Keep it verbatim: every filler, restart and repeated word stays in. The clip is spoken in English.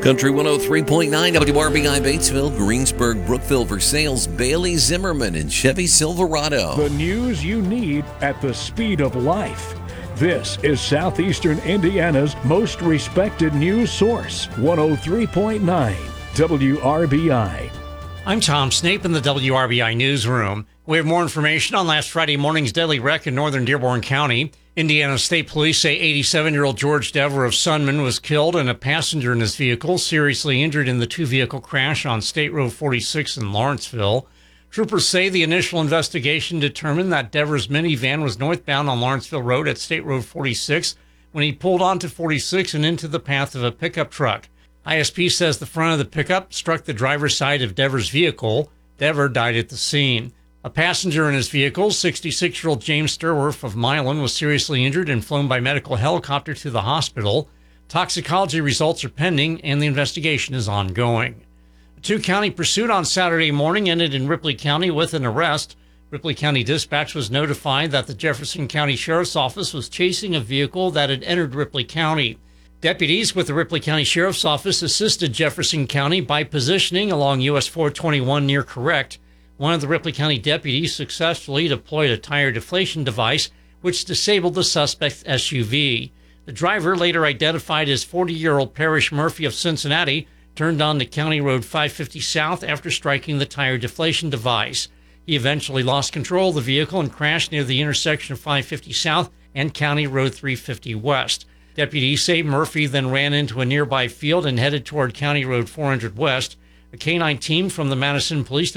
Country one oh three point nine, W R B I Batesville, Greensburg, Brookville, Versailles, Bailey Zimmerman, and Chevy Silverado. The news you need at the speed of life. This is Southeastern Indiana's most respected news source, one oh three point nine W R B I. I'm Tom Snape in the W R B I newsroom. We have more information on last Friday morning's deadly wreck in northern Dearborn County. Indiana State Police say eighty-seven-year-old George Dever of Sunman was killed and a passenger in his vehicle seriously injured in the two-vehicle crash on State Road forty-six in Lawrenceville. Troopers say the initial investigation determined that Dever's minivan was northbound on Lawrenceville Road at State Road forty-six when he pulled onto forty-six and into the path of a pickup truck. I S P says the front of the pickup struck the driver's side of Dever's vehicle. Dever died at the scene. A passenger in his vehicle, sixty-six-year-old James Sturworth of Milan, was seriously injured and flown by medical helicopter to the hospital. Toxicology results are pending, and the investigation is ongoing. A two-county pursuit on Saturday morning ended in Ripley County with an arrest. Ripley County Dispatch was notified that the Jefferson County Sheriff's Office was chasing a vehicle that had entered Ripley County. Deputies with the Ripley County Sheriff's Office assisted Jefferson County by positioning along U S four twenty-one near Correct. One of the Ripley County deputies successfully deployed a tire deflation device, which disabled the suspect's S U V. The driver, later identified as forty-year-old Parrish Murphy of Cincinnati, turned onto County Road five fifty South after striking the tire deflation device. He eventually lost control of the vehicle and crashed near the intersection of five fifty South and County Road three fifty West. Deputies say Murphy then ran into a nearby field and headed toward County Road four hundred West. A canine team from the Madison Police